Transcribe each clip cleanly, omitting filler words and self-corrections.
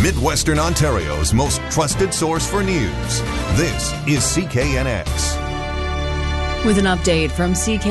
Midwestern Ontario's most trusted source for news. This is CKNX. With an update from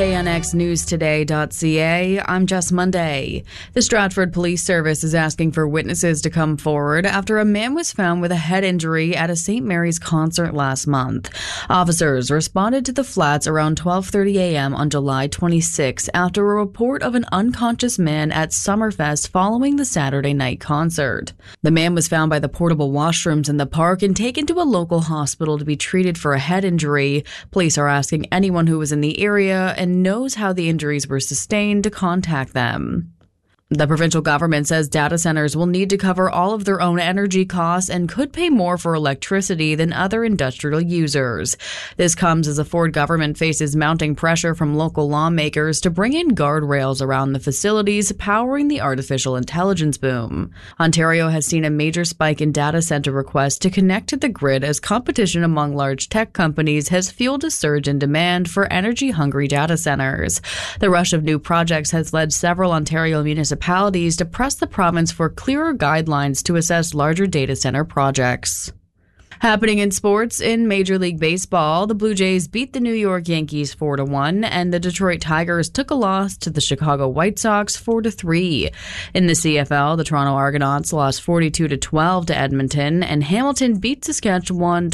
CKNXNewsToday.ca, I'm Jess Monday. The Stratford Police Service is asking for witnesses to come forward after a man was found with a head injury at a St. Mary's concert last month. Officers responded to the flats around 12:30 a.m. on July 26 after a report of an unconscious man at Summerfest following the Saturday night concert. The man was found by the portable washrooms in the park and taken to a local hospital to be treated for a head injury. Police are asking anyone who was in the area and knows how the injuries were sustained to contact them. The provincial government says data centers will need to cover all of their own energy costs and could pay more for electricity than other industrial users. This comes as the Ford government faces mounting pressure from local lawmakers to bring in guardrails around the facilities powering the artificial intelligence boom. Ontario has seen a major spike in data center requests to connect to the grid as competition among large tech companies has fueled a surge in demand for energy-hungry data centers. The rush of new projects has led several Ontario municipalities to press the province for clearer guidelines to assess larger data center projects. Happening in sports, in Major League Baseball, the Blue Jays beat the New York Yankees 4-1, and the Detroit Tigers took a loss to the Chicago White Sox 4-3. In the CFL, the Toronto Argonauts lost 42-12 to Edmonton, and Hamilton beat Saskatchewan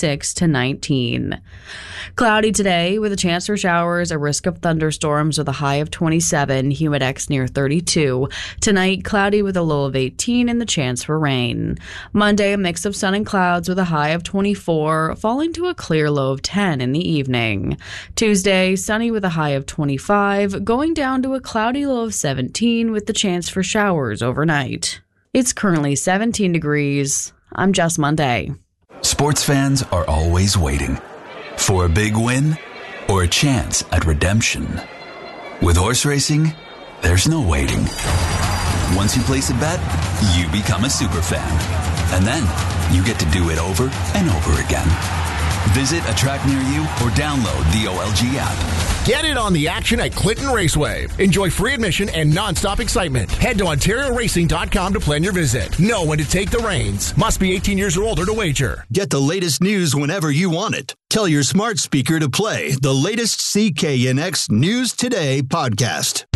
26-19. Cloudy today with a chance for showers, a risk of thunderstorms with a high of 27, humidex near 32. Tonight, cloudy with a low of 18 and the chance for rain. Monday, a mix of sun and clouds with a high of 24, falling to a clear low of 10 in the evening. Tuesday, sunny with a high of 25, going down to a cloudy low of 17 with the chance for showers overnight. It's currently 17 degrees. I'm Jess Monday. Sports fans are always waiting for a big win or a chance at redemption. With horse racing, there's no waiting. Once you place a bet, you become a super fan. And then you get to do it over and over again. Visit a track near you or download the OLG app. Get in on the action at Clinton Raceway. Enjoy free admission and non-stop excitement. Head to OntarioRacing.com to plan your visit. Know when to take the reins. Must be 18 years or older to wager. Get the latest news whenever you want it. Tell your smart speaker to play the latest CKNX News Today podcast.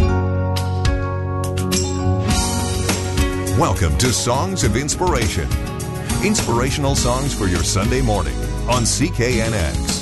Welcome to Songs of Inspiration. Inspirational songs for your Sunday morning on CKNX.